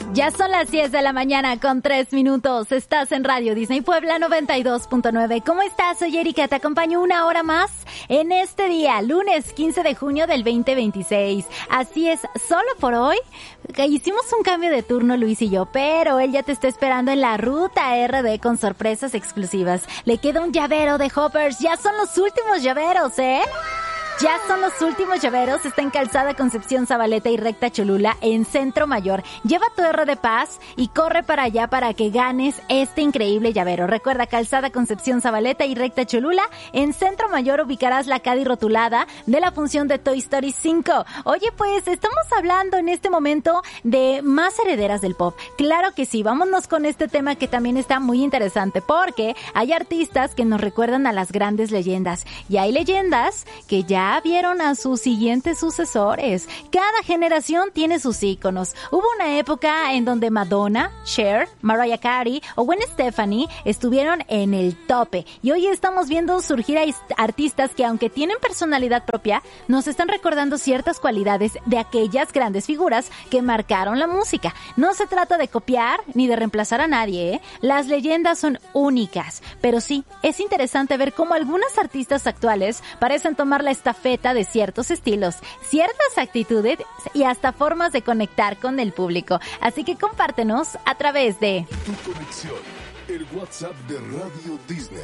Ya son las 10 de la mañana con 3 minutos. Estás en Radio Disney Puebla 92.9. ¿Cómo estás? Soy Erika, te acompaño una hora más en este día, lunes 15 de junio del 2026. Así es, solo por hoy hicimos un cambio de turno Luis y yo, pero él ya te está esperando en la ruta RD con sorpresas exclusivas. Le queda un llavero de Hoppers, ya son los últimos llaveros, ¿eh? Ya son los últimos llaveros, está en Calzada Concepción Zabaleta y Recta Cholula en Centro Mayor. Lleva tu R de Paz y corre para allá para que ganes este increíble llavero. Recuerda, Calzada Concepción Zabaleta y Recta Cholula en Centro Mayor ubicarás la Caddy rotulada de la función de Toy Story 5. Oye, pues estamos hablando en este momento de más herederas del pop. Claro que sí, vámonos con este tema que también está muy interesante porque hay artistas que nos recuerdan a las grandes leyendas y hay leyendas que ya vieron a sus siguientes sucesores. Cada generación tiene sus íconos. Hubo una época en donde Madonna, Cher, Mariah Carey o Gwen Stefani estuvieron en el tope. Y hoy estamos viendo surgir a artistas que, aunque tienen personalidad propia, nos están recordando ciertas cualidades de aquellas grandes figuras que marcaron la música. No se trata de copiar ni de reemplazar a nadie, ¿eh? Las leyendas son únicas. Pero sí, es interesante ver cómo algunas artistas actuales parecen tomar la estafeta de ciertos estilos, ciertas actitudes y hasta formas de conectar con el público. Así que compártenos a través de Tu conexión, el WhatsApp de Radio Disney.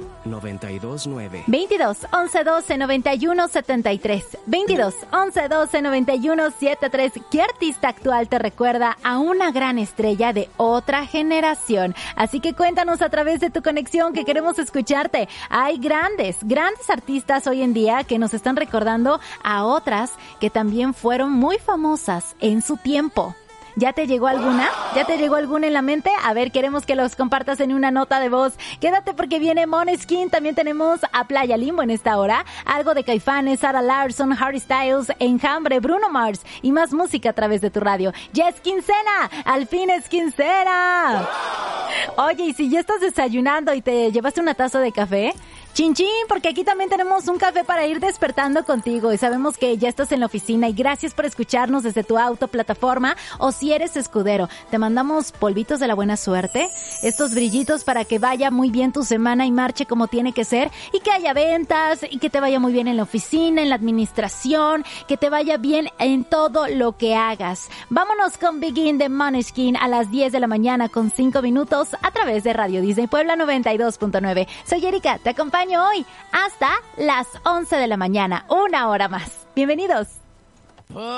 929 22 11 12 91 73 22 11 12 91 73. ¿Qué artista actual te recuerda a una gran estrella de otra generación? Así que cuéntanos a través de tu conexión, que queremos escucharte. Hay grandes artistas hoy en día que nos están recordando a otras que también fueron muy famosas en su tiempo. ¿Ya te llegó alguna? ¿Ya te llegó alguna en la mente? A ver, queremos que los compartas en una nota de voz. Quédate porque viene Måneskin. También tenemos a Playa Limbo en esta hora. Algo de Caifanes, Sarah Larsson, Harry Styles, Enjambre, Bruno Mars y más música a través de tu radio. ¡Ya es quincena! ¡Al fin es quincena! Oye, y si ya estás desayunando y te llevaste una taza de café, chin chin, porque aquí también tenemos un café para ir despertando contigo y sabemos que ya estás en la oficina y gracias por escucharnos desde tu auto, plataforma o si eres escudero. Te mandamos polvitos de la buena suerte, estos brillitos para que vaya muy bien tu semana y marche como tiene que ser y que haya ventas y que te vaya muy bien en la oficina, en la administración, que te vaya bien en todo lo que hagas. Vámonos con Begin de Måneskin a las 10 de la mañana con 5 minutos a través de Radio Disney Puebla 92.9. Soy Erika, te acompaño hoy hasta las 11 de la mañana, una hora más. Bienvenidos.